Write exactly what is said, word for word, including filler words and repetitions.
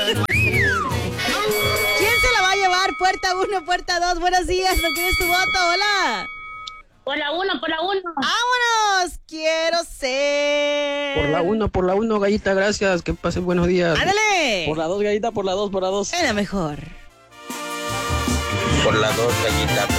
¿Quién se la va a llevar? Puerta uno, puerta dos. Buenos días, ¿por quién es tu voto? Hola. Por la uno, por la uno. ¡Vámonos! Quiero ser... Por la uno, por la uno, Gallita, gracias. Que pasen buenos días. ¡Ándale! Por la dos, Gallita, por la dos, por la dos. Es la mejor. Por la dos, Gallita.